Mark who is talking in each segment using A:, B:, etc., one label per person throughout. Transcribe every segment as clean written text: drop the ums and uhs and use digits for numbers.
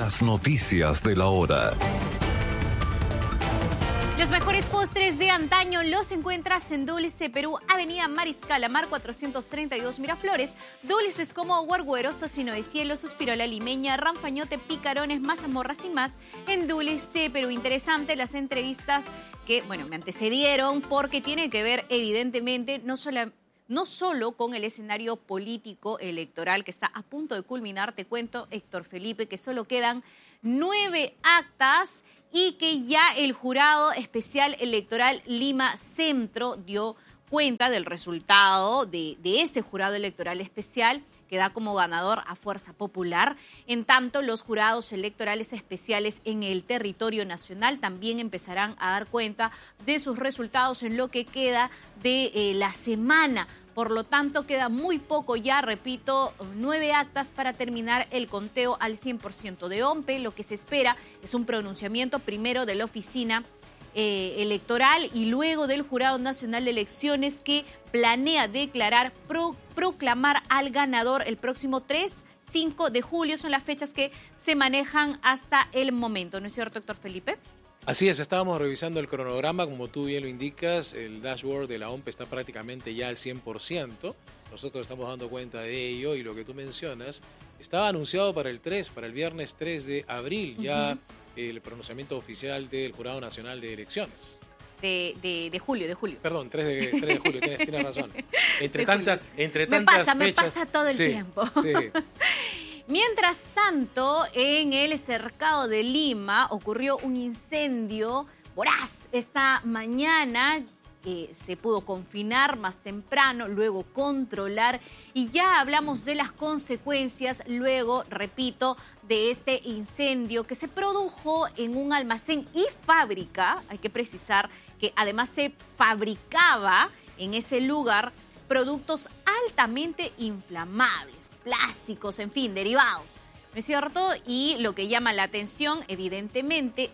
A: Las noticias de la hora.
B: Los mejores postres de antaño los encuentras en Dulce Perú, Avenida Mariscal Amar 432 Miraflores. Dulces como guargueros, tocino de cielo, suspirola limeña, ranfañote, picarones, mazamorras y más en Dulce Perú. Interesante las entrevistas que, me antecedieron porque tienen que ver evidentemente no solo con el escenario político electoral que está a punto de culminar. Te cuento, Héctor Felipe, que solo quedan 9 actas y que ya el Jurado Especial Electoral Lima Centro dio cuenta del resultado de ese jurado electoral especial que da como ganador a Fuerza Popular. En tanto, los jurados electorales especiales en el territorio nacional también empezarán a dar cuenta de sus resultados en lo que queda de la semana. Por lo tanto, queda muy poco ya, repito, 9 actas para terminar el conteo al 100% de OMPE. Lo que se espera es un pronunciamiento primero de la oficina electoral y luego del Jurado Nacional de Elecciones, que planea declarar, proclamar al ganador el próximo 3-5 de julio. Son las fechas que se manejan hasta el momento, ¿no es cierto, Héctor Felipe?
C: Así es, estábamos revisando el cronograma, como tú bien lo indicas, el dashboard de la OMPE está prácticamente ya al 100%, nosotros estamos dando cuenta de ello y lo que tú mencionas estaba anunciado para el viernes 3 de abril, ya el pronunciamiento oficial del Jurado Nacional de Elecciones.
B: De julio.
C: Perdón, 3 de julio, tienes razón. Entre tantas
B: fechas. Me pasa todo el
C: sí,
B: tiempo.
C: Sí.
B: Mientras tanto, en el cercado de Lima ocurrió un incendio voraz esta mañana que se pudo confinar más temprano, luego controlar, y ya hablamos de las consecuencias luego, repito, de este incendio que se produjo en un almacén y fábrica. Hay que precisar que además se fabricaba en ese lugar productos altamente inflamables, plásticos, en fin, derivados, ¿no es cierto? Y lo que llama la atención, evidentemente,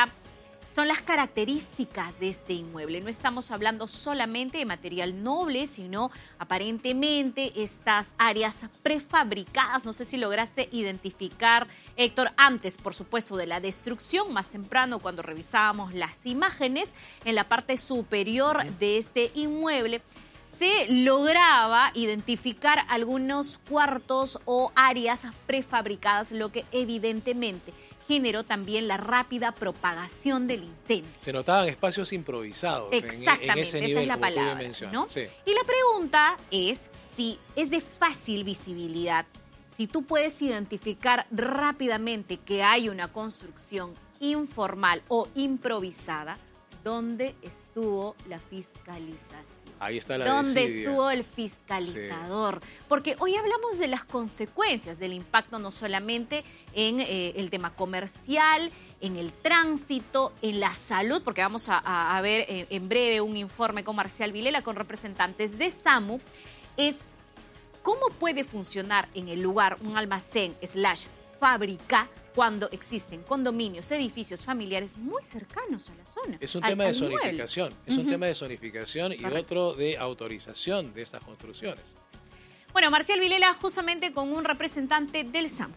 B: son las características de este inmueble. No estamos hablando solamente de material noble, sino aparentemente estas áreas prefabricadas. No sé si lograste identificar, Héctor, antes, por supuesto, de la destrucción, más temprano cuando revisábamos las imágenes, en la parte superior de este inmueble se lograba identificar algunos cuartos o áreas prefabricadas, lo que evidentemente generó también la rápida propagación del incendio.
C: Se notaban espacios improvisados.
B: Exactamente,
C: en ese nivel,
B: esa es la palabra, ¿no?
C: Sí.
B: Y la pregunta es si es de fácil visibilidad, si tú puedes identificar rápidamente que hay una construcción informal o improvisada, ¿dónde estuvo la fiscalización?
C: Ahí está la
B: ¿Dónde
C: desidia.
B: estuvo el fiscalizador? Sí. Porque hoy hablamos de las consecuencias del impacto, no solamente en el tema comercial, en el tránsito, en la salud, porque vamos a ver en breve un informe con Marcial Vilela, con representantes de SAMU, es cómo puede funcionar en el lugar un almacén / fábrica cuando existen condominios, edificios familiares muy cercanos a la zona.
C: Es un tema de zonificación, un tema de zonificación y otro de autorización de estas construcciones.
B: Bueno, Marcial Vilela justamente con un representante del SAMU.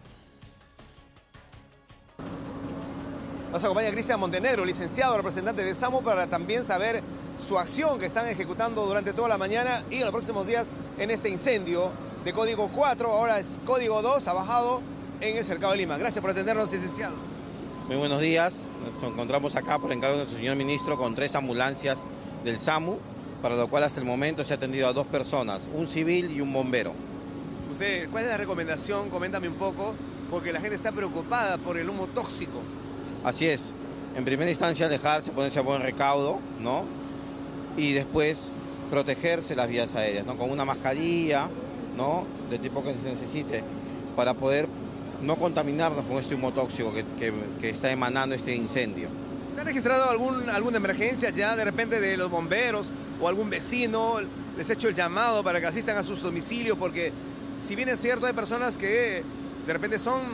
D: Nos acompaña Cristian Montenegro, licenciado, representante de SAMU, para también saber su acción que están ejecutando durante toda la mañana y en los próximos días en este incendio de código 4, ahora es código 2, ha bajado en el cercado de Lima. Gracias por atendernos, licenciado.
E: Muy buenos días. Nos encontramos acá por encargo de nuestro señor ministro con 3 ambulancias del SAMU, para lo cual hasta el momento se ha atendido a 2 personas, un civil y un bombero.
D: Usted, ¿cuál es la recomendación? Coméntame un poco, porque la gente está preocupada por el humo tóxico.
E: Así es. En primera instancia alejarse, ponerse a buen recaudo, ¿no? Y después protegerse las vías aéreas, ¿no? Con una mascarilla, ¿no? Del tipo que se necesite, para poder no contaminarnos con este humo tóxico que está emanando este incendio.
D: ¿Se ha registrado alguna emergencia ya de repente de los bomberos o algún vecino? ¿Les ha hecho el llamado para que asistan a sus domicilios? Porque si bien es cierto, hay personas que de repente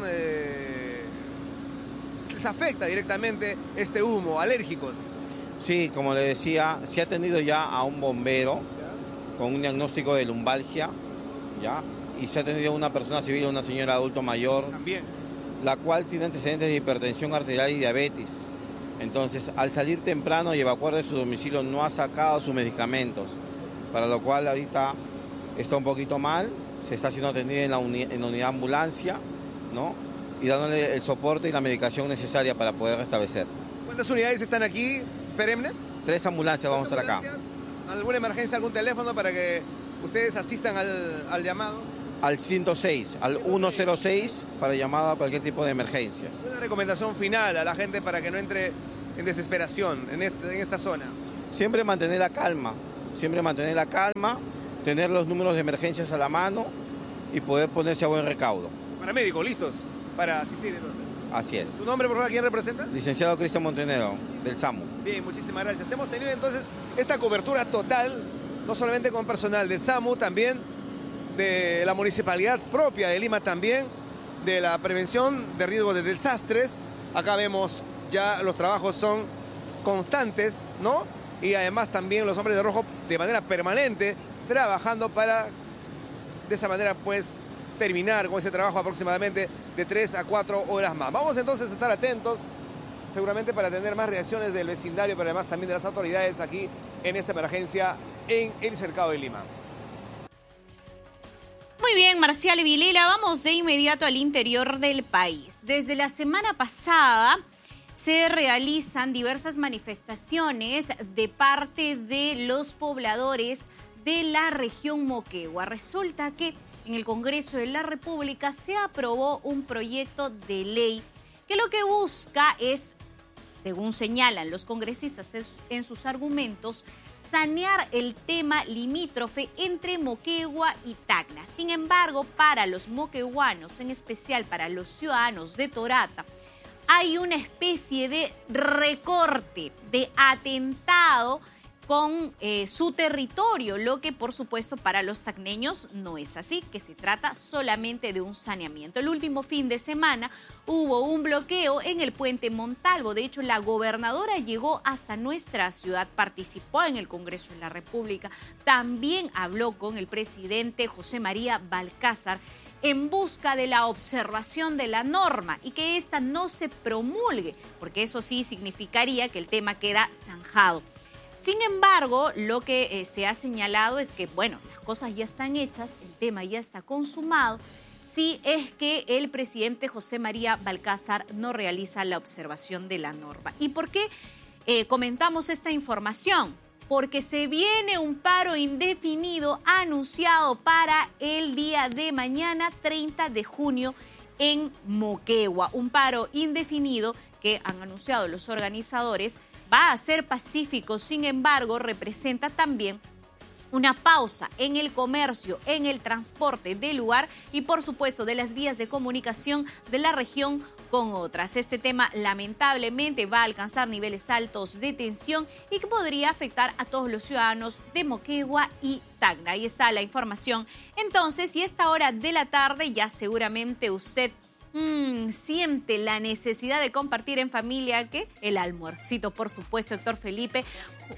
D: les afecta directamente este humo, alérgicos.
E: Sí, como le decía, se ha atendido ya a un bombero con un diagnóstico de lumbalgia, ¿ya? Y se ha atendido a una persona civil, una señora adulto mayor.
D: También.
E: la cual tiene antecedentes de hipertensión arterial y diabetes. Entonces, al salir temprano y evacuar de su domicilio, no ha sacado sus medicamentos, para lo cual ahorita está un poquito mal, se está siendo atendida en la unidad ambulancia, ¿no? Y dándole el soporte y la medicación necesaria para poder restablecer.
D: ¿Cuántas unidades están aquí perennes?
E: 3 ambulancias vamos a estar acá.
D: ¿Alguna emergencia, algún teléfono para que ustedes asistan al llamado?
E: Al 106, al 106 para llamada a cualquier tipo de emergencias.
D: Una recomendación final a la gente para que no entre en desesperación en esta zona.
E: Siempre mantener la calma, tener los números de emergencias a la mano y poder ponerse a buen recaudo.
D: Paramédicos, listos para asistir entonces.
E: Así es.
D: ¿Tu nombre, por favor, quién representas?
E: Licenciado Cristian Montenegro, del SAMU.
D: Bien, muchísimas gracias. Hemos tenido entonces esta cobertura total, no solamente con personal del SAMU, también de la municipalidad propia de Lima, también de la prevención de riesgo de desastres. Acá vemos ya los trabajos son constantes, ¿no? Y además también los hombres de rojo de manera permanente trabajando para de esa manera pues terminar con ese trabajo aproximadamente de 3 a 4 horas más. Vamos entonces a estar atentos seguramente para tener más reacciones del vecindario, pero además también de las autoridades aquí en esta emergencia en el cercado de Lima.
B: Muy bien, Marcial Vilela, vamos de inmediato al interior del país. Desde la semana pasada se realizan diversas manifestaciones de parte de los pobladores de la región Moquegua. Resulta que en el Congreso de la República se aprobó un proyecto de ley que lo que busca es, según señalan los congresistas en sus argumentos, sanear el tema limítrofe entre Moquegua y Tacna. Sin embargo, para los moqueguanos, en especial para los ciudadanos de Torata, hay una especie de recorte, de atentado con su territorio, lo que por supuesto para los tacneños no es así, que se trata solamente de un saneamiento. El último fin de semana hubo un bloqueo en el puente Montalvo. De hecho, la gobernadora llegó hasta nuestra ciudad, participó en el Congreso de la República, también habló con el presidente José María Balcázar en busca de la observación de la norma y que ésta no se promulgue, porque eso sí significaría que el tema queda zanjado. Sin embargo, lo que se ha señalado es que, bueno, las cosas ya están hechas, el tema ya está consumado, si es que el presidente José María Balcázar no realiza la observación de la norma. ¿Y por qué comentamos esta información? Porque se viene un paro indefinido anunciado para el día de mañana, 30 de junio, en Moquegua. Un paro indefinido que han anunciado los organizadores va a ser pacífico, sin embargo, representa también una pausa en el comercio, en el transporte del lugar y, por supuesto, de las vías de comunicación de la región con otras. Este tema, lamentablemente, va a alcanzar niveles altos de tensión y que podría afectar a todos los ciudadanos de Moquegua y Tacna. Ahí está la información. Entonces, y a esta hora de la tarde, ya seguramente usted siente la necesidad de compartir en familia, ¿qué? El almuercito, por supuesto, Héctor Felipe.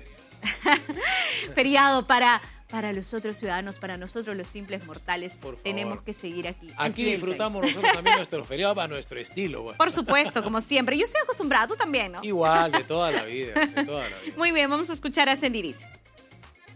B: Feriado para los otros ciudadanos, para nosotros los simples mortales. Tenemos que seguir aquí.
C: Aquí disfrutamos nosotros también nuestro feriado a nuestro estilo. Bueno.
B: Por supuesto, como siempre. Yo estoy acostumbrada, tú también, ¿no?
C: Igual, de toda la vida, de toda la vida.
B: Muy bien, vamos a escuchar a Sendiriz.